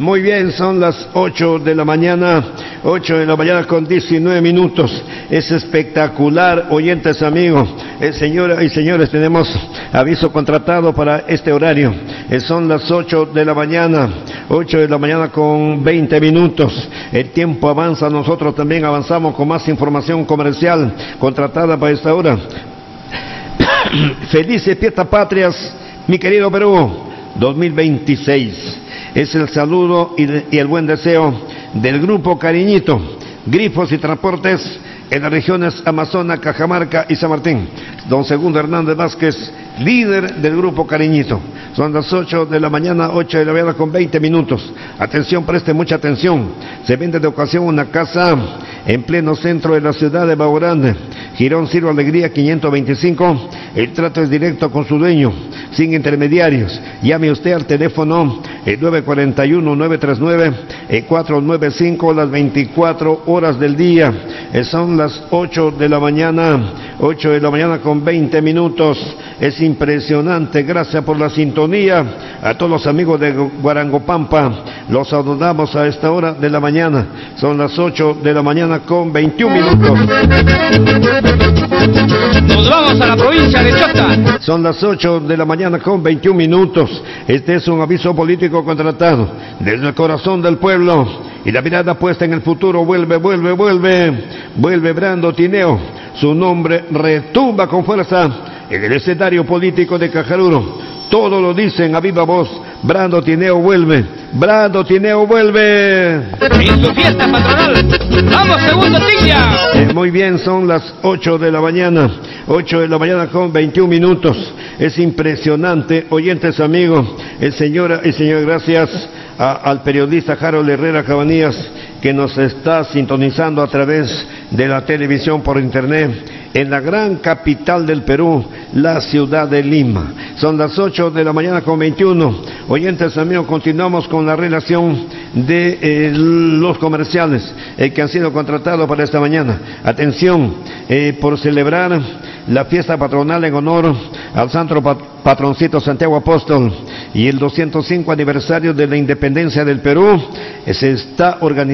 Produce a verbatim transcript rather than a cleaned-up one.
Muy bien, son las ocho de la mañana, ocho de la mañana con diecinueve minutos. Es espectacular, oyentes amigos. Eh, señoras y señores, tenemos aviso contratado para este horario. Eh, son las ocho de la mañana, ocho de la mañana con veinte minutos. El tiempo avanza, nosotros también avanzamos con más información comercial contratada para esta hora. Felices fiestas patrias, mi querido Perú, dos mil veintiséis. Es el saludo y, de, y el buen deseo del Grupo Cariñito, Grifos y Transportes en las regiones Amazonas, Cajamarca y San Martín. Don Segundo Hernández Vázquez, líder del Grupo Cariñito. Son las ocho de la mañana, ocho de la mañana con veinte minutos. Atención, preste mucha atención. Se vende de ocasión una casa en pleno centro de la ciudad de Bajo Grande. Girón Ciro Alegría quinientos veinticinco. El trato es directo con su dueño, sin intermediarios. Llame usted al teléfono eh, nueve cuatro uno, nueve tres nueve, eh, cuatro nueve cinco las veinticuatro horas del día. Eh, son las ocho de la mañana, ocho de la mañana con veinte minutos. Es impresionante, gracias por la sintonía. A todos los amigos de Guarangopampa, los saludamos a esta hora de la mañana. Son las ocho de la mañana con veintiún minutos. Nos vamos a la provincia de Chota. Son las ocho de la mañana con veintiún minutos. Este es un aviso político contratado desde el corazón del pueblo y la mirada puesta en el futuro. Vuelve, vuelve, vuelve, vuelve Brando Tineo. Su nombre retumba con fuerza en el escenario político de Cajaruro. Todos lo dicen a viva voz. Brando Tineo vuelve. Brando Tineo vuelve. En su fiesta patronal. ¡Vamos, segundo Tilla! Eh, muy bien, son las ocho de la mañana. ocho de la mañana con veintiún minutos. Es impresionante, oyentes amigos. El señor, el señor, gracias a, al periodista Harold Herrera Cabanillas, que nos está sintonizando a través de la televisión por internet en la gran capital del Perú, la ciudad de Lima. Son las ocho de la mañana con veintiuno. Oyentes amigos, continuamos con la relación de eh, los comerciales eh, que han sido contratados para esta mañana. Atención, eh, por celebrar la fiesta patronal en honor al santo pat patroncito Santiago Apóstol y el doscientos cinco aniversario de la independencia del Perú, eh, se está organizando